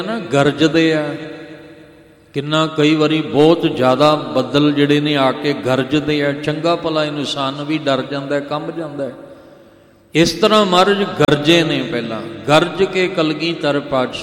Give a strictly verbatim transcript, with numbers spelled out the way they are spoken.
ਨਾ ਗਰਜਦੇ ਆ ਕਿੰਨਾ, ਕਈ ਵਾਰੀ ਬਹੁਤ ਜ਼ਿਆਦਾ ਬੱਦਲ ਜਿਹੜੇ ਨੇ ਆ ਕੇ ਗਰਜਦੇ ਆ, ਚੰਗਾ ਭਲਾ ਇਨਸਾਨ ਵੀ ਡਰ ਜਾਂਦਾ, ਕੰਬ ਜਾਂਦਾ। ਇਸ ਤਰ੍ਹਾਂ ਮਹਾਰਾਜ ਗਰਜੇ ਨੇ, ਪਹਿਲਾਂ ਗਰਜ ਕੇ ਕਲਗੀਧਰ ਪਾਤਸ਼ਾਹ